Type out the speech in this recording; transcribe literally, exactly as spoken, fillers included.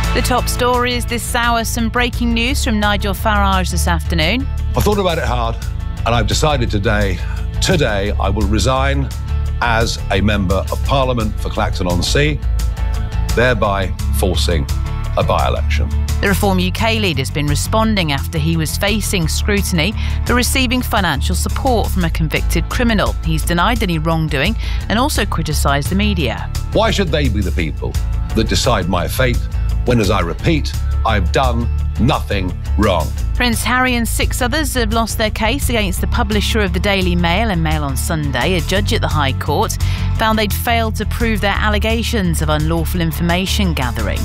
The top story is this hour. Some breaking news from Nigel Farage this afternoon. I've thought about it hard, and I've decided today, today I will resign as a Member of Parliament for Clacton-on-Sea, thereby forcing a by-election. The Reform U K leader's been responding after he was facing scrutiny for receiving financial support from a convicted criminal. He's denied any wrongdoing and also criticised the media. Why should they be the people that decide my fate when, as I repeat, I've done nothing wrong? Prince Harry and six others have lost their case against the publisher of the Daily Mail and Mail on Sunday. A judge at the High Court found they'd failed to prove their allegations of unlawful information gathering.